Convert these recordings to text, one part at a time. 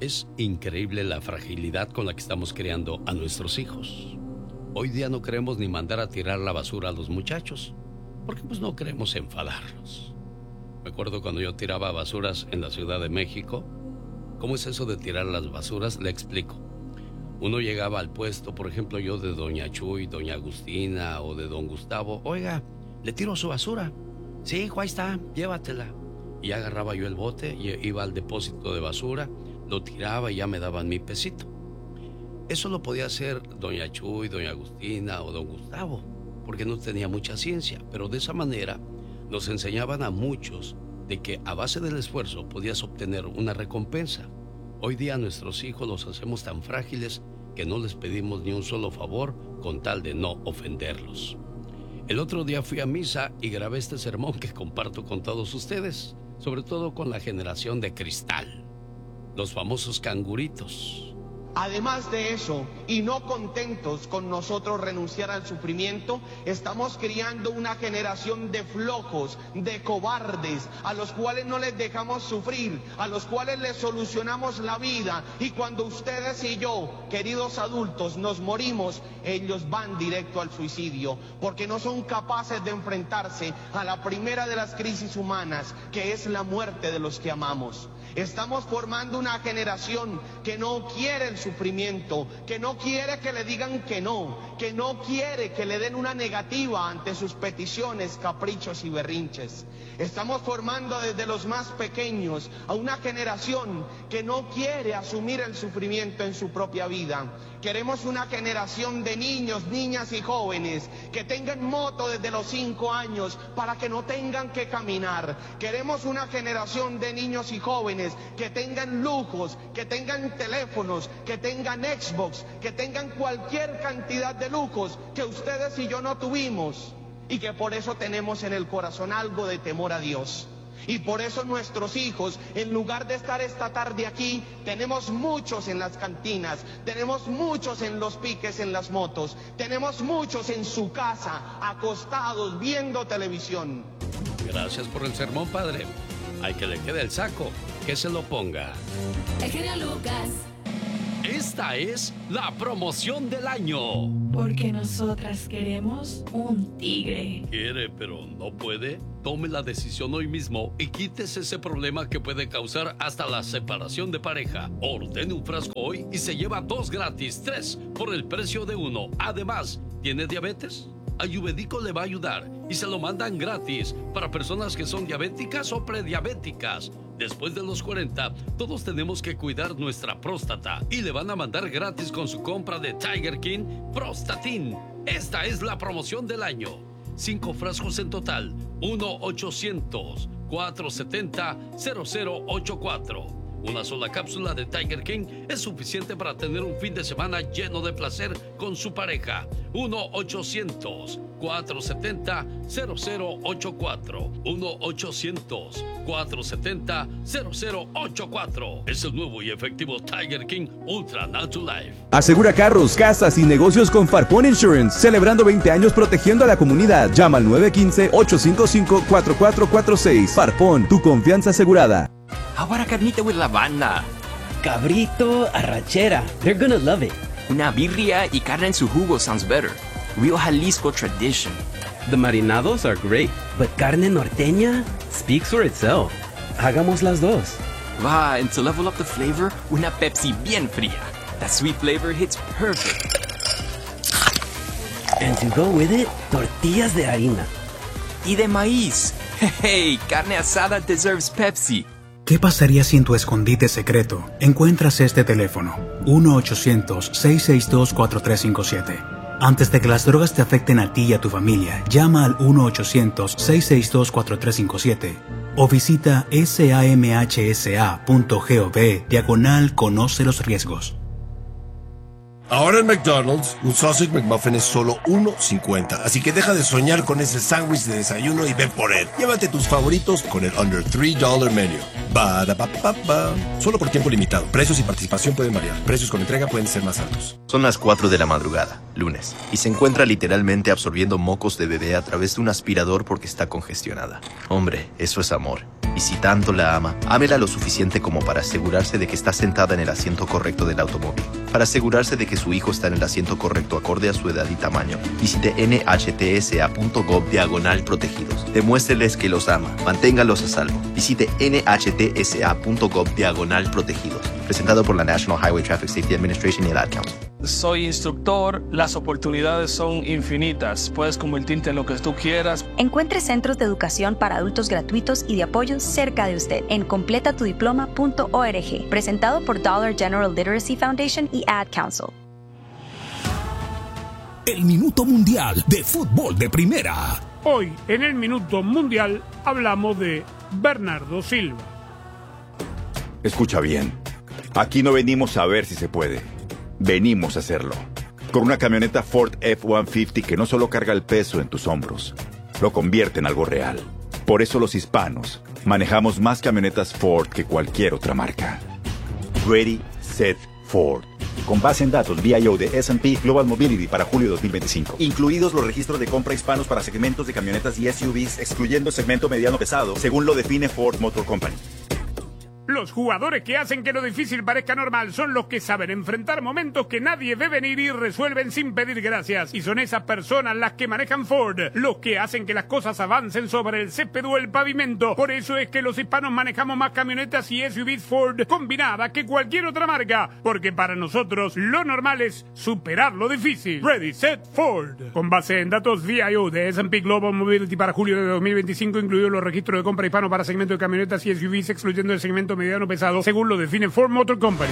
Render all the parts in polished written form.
Es increíble la fragilidad con la que estamos criando a nuestros hijos. Hoy día no queremos ni mandar a tirar la basura a los muchachos, porque pues no queremos enfadarlos. Me acuerdo cuando yo tiraba basuras en la Ciudad de México. ¿Cómo es eso de tirar las basuras? Le explico. Uno llegaba al puesto, por ejemplo yo de Doña Chuy, Doña Agustina o de Don Gustavo. Oiga, ¿le tiro su basura? Sí, hijo, ahí está, llévatela. Y agarraba yo el bote y iba al depósito de basura, lo tiraba y ya me daban mi pesito. Eso lo podía hacer Doña Chuy, Doña Agustina o Don Gustavo, porque no tenía mucha ciencia, pero de esa manera nos enseñaban a muchos de que a base del esfuerzo podías obtener una recompensa. Hoy día a nuestros hijos los hacemos tan frágiles que no les pedimos ni un solo favor con tal de no ofenderlos. El otro día fui a misa y grabé este sermón que comparto con todos ustedes, sobre todo con la generación de cristal, los famosos canguritos. Además de eso, y no contentos con nosotros renunciar al sufrimiento, estamos criando una generación de flojos, de cobardes, a los cuales no les dejamos sufrir, a los cuales les solucionamos la vida. Y cuando ustedes y yo, queridos adultos, nos morimos, ellos van directo al suicidio, porque no son capaces de enfrentarse a la primera de las crisis humanas, que es la muerte de los que amamos. Estamos formando una generación que no quiere el sufrimiento, que no quiere que le digan que no quiere que le den una negativa ante sus peticiones, caprichos y berrinches. Estamos formando desde los más pequeños a una generación que no quiere asumir el sufrimiento en su propia vida. Queremos una generación de niños, niñas y jóvenes que tengan moto desde los 5 años para que no tengan que caminar. Queremos una generación de niños y jóvenes que tengan lujos, que tengan teléfonos, que tengan Xbox, que tengan cualquier cantidad de lujos que ustedes y yo no tuvimos, y que por eso tenemos en el corazón algo de temor a Dios. Y por eso nuestros hijos, en lugar de estar esta tarde aquí, tenemos muchos en las cantinas, tenemos muchos en los piques en las motos, tenemos muchos en su casa, acostados, viendo televisión. Gracias por el sermón, padre. Al que le quede el saco, que se lo ponga. El genio Lucas. Esta es la promoción del año. Porque nosotras queremos un tigre. Quiere, pero no puede. Tome la decisión hoy mismo y quítese ese problema que puede causar hasta la separación de pareja. Ordene un frasco hoy y se lleva 2 gratis, 3 por el precio de 1. Además, ¿tiene diabetes? Ayurvédico le va a ayudar y se lo mandan gratis para personas que son diabéticas o prediabéticas. Después de los 40, todos tenemos que cuidar nuestra próstata y le van a mandar gratis con su compra de Tiger King Prostatin. Esta es la promoción del año. 5 frascos en total. 1-800-470-0084. Una sola cápsula de Tiger King es suficiente para tener un fin de semana lleno de placer con su pareja. 1-800-470-0084. 1-800-470-0084. Es el nuevo y efectivo Tiger King Ultra Natural Life. Asegura carros, casas y negocios con Farpon Insurance. Celebrando 20 años protegiendo a la comunidad. Llama al 915-855-4446. Farpon, tu confianza asegurada. How about a carnita with la banda? Cabrito, arrachera. They're gonna love it. Una birria y carne en su jugo sounds better. Real Jalisco tradition. The marinados are great, but carne norteña speaks for itself. Hagamos las dos. Va, and to level up the flavor, una Pepsi bien fría. That sweet flavor hits perfect. And to go with it, tortillas de harina. Y de maíz. Hey, carne asada deserves Pepsi. ¿Qué pasaría si en tu escondite secreto encuentras este teléfono? 1-800-662-4357. Antes de que las drogas te afecten a ti y a tu familia, llama al 1-800-662-4357 o visita samhsa.gov/conoce los riesgos. Ahora en McDonald's, un Sausage McMuffin es solo $1.50. Así que deja de soñar con ese sándwich de desayuno y ve por él. Llévate tus favoritos con el Under $3 Menu. Ba-da-ba-ba-ba. Solo por tiempo limitado. Precios y participación pueden variar. Precios con entrega pueden ser más altos. Son las 4 de la madrugada, lunes, y se encuentra literalmente absorbiendo mocos de bebé a través de un aspirador porque está congestionada. Hombre, eso es amor. Y si tanto la ama, ámela lo suficiente como para asegurarse de que está sentada en el asiento correcto del automóvil. Para asegurarse de que su hijo está en el asiento correcto acorde a su edad y tamaño, visite nhtsa.gov/protegidos. Demuéstreles que los ama. Manténgalos a salvo. Visite nhtsa.gov/protegidos. Presentado por la National Highway Traffic Safety Administration y el Ad Council. Soy instructor, las oportunidades son infinitas. Puedes convertirte en lo que tú quieras. Encuentre centros de educación para adultos gratuitos y de apoyo cerca de usted en completatudiploma.org. Presentado por Dollar General Literacy Foundation y Ad Council. El Minuto Mundial de Fútbol de Primera. Hoy, en el Minuto Mundial, hablamos de Bernardo Silva. Escucha bien. Aquí no venimos a ver si se puede. Venimos a hacerlo. Con una camioneta Ford F-150 que no solo carga el peso en tus hombros, lo convierte en algo real. Por eso los hispanos manejamos más camionetas Ford que cualquier otra marca. Ready, Set, Ford. Con base en datos VIO de S&P Global Mobility para julio de 2025. Incluidos los registros de compra hispanos para segmentos de camionetas y SUVs, excluyendo el segmento mediano pesado, según lo define Ford Motor Company. Los jugadores que hacen que lo difícil parezca normal son los que saben enfrentar momentos que nadie ve venir y resuelven sin pedir gracias. Y son esas personas las que manejan Ford, los que hacen que las cosas avancen sobre el césped o el pavimento. Por eso es que los hispanos manejamos más camionetas y SUVs Ford combinadas que cualquier otra marca. Porque para nosotros lo normal es superar lo difícil. Ready, Set, Ford. Con base en datos VIO de S&P Global Mobility para julio de 2025, incluidos los registros de compra hispano para segmento de camionetas y SUVs, excluyendo el segmento mediano pesado, según lo define Ford Motor Company.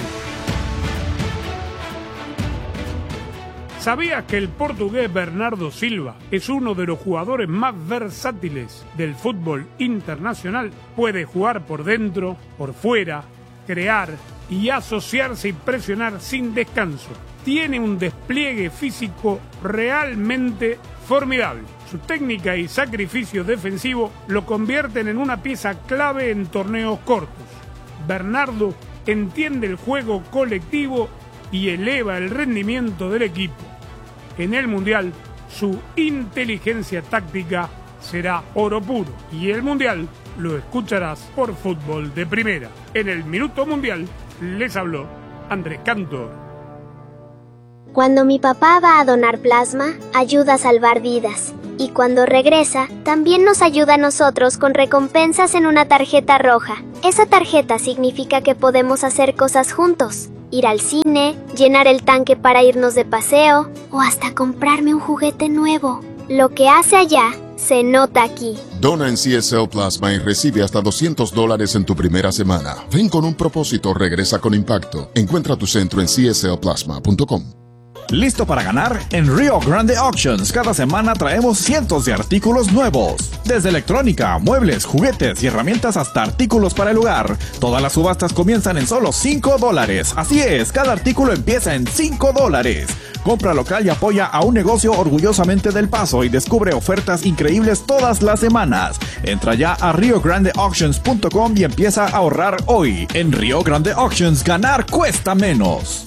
¿Sabías que el portugués Bernardo Silva es uno de los jugadores más versátiles del fútbol internacional? Puede jugar por dentro, por fuera, crear y asociarse y presionar sin descanso. Tiene un despliegue físico realmente formidable. Su técnica y sacrificio defensivo lo convierten en una pieza clave en torneos cortos. Bernardo entiende el juego colectivo y eleva el rendimiento del equipo. En el Mundial, su inteligencia táctica será oro puro. Y el Mundial lo escucharás por Fútbol de Primera. En el Minuto Mundial les habló Andrés Cantor. Cuando mi papá va a donar plasma, ayuda a salvar vidas. Y cuando regresa, también nos ayuda a nosotros con recompensas en una tarjeta roja. Esa tarjeta significa que podemos hacer cosas juntos. Ir al cine, llenar el tanque para irnos de paseo, o hasta comprarme un juguete nuevo. Lo que hace allá, se nota aquí. Dona en CSL Plasma y recibe hasta $200 en tu primera semana. Ven con un propósito, regresa con impacto. Encuentra tu centro en cslplasma.com. ¿Listo para ganar? En Rio Grande Auctions cada semana traemos cientos de artículos nuevos. Desde electrónica, muebles, juguetes y herramientas hasta artículos para el hogar. Todas las subastas comienzan en solo $5. Así es, cada artículo empieza en $5. Compra local y apoya a un negocio orgullosamente del Paso y descubre ofertas increíbles todas las semanas. Entra ya a riograndeauctions.com y empieza a ahorrar hoy. En Rio Grande Auctions, ganar cuesta menos.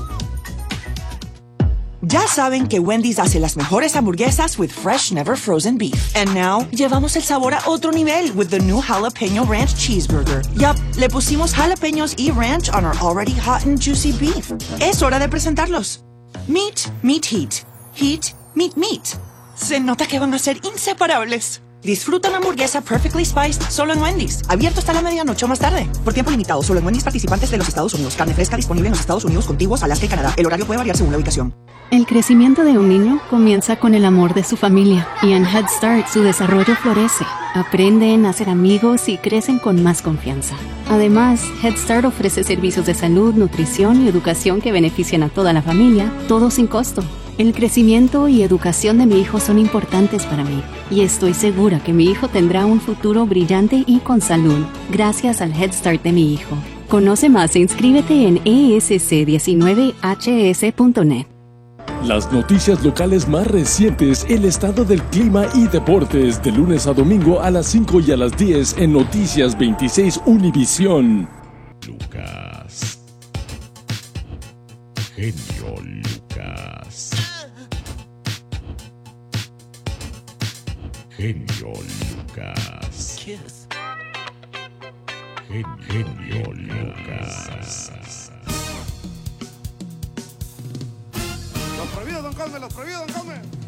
Ya saben que Wendy's hace las mejores hamburguesas with fresh, never frozen beef. And now, llevamos el sabor a otro nivel with the new Jalapeno Ranch Cheeseburger. Yup, le pusimos jalapeños y ranch on our already hot and juicy beef. Es hora de presentarlos. Meat, meat, heat. Heat, meat, meat. Se nota que van a ser inseparables. Disfruta una hamburguesa perfectly spiced solo en Wendy's. Abierto hasta la medianoche o más tarde. Por tiempo limitado, solo en Wendy's participantes de los Estados Unidos. Carne fresca disponible en los Estados Unidos contiguos, Alaska y Canadá. El horario puede variar según la ubicación. El crecimiento de un niño comienza con el amor de su familia. Y en Head Start su desarrollo florece. Aprenden a ser amigos y crecen con más confianza. Además, Head Start ofrece servicios de salud, nutrición y educación que benefician a toda la familia, todo sin costo. El crecimiento y educación de mi hijo son importantes para mí, y estoy segura que mi hijo tendrá un futuro brillante y con salud, gracias al Head Start de mi hijo. Conoce más e inscríbete en esc19hs.net. Las noticias locales más recientes, el estado del clima y deportes, de lunes a domingo a las 5 y a las 10 en Noticias 26 Univisión. Lucas. Genio Lucas. Genio Lucas. Genio Lucas. Los prohibidos, don Cosme, los prohibidos, don Cosme.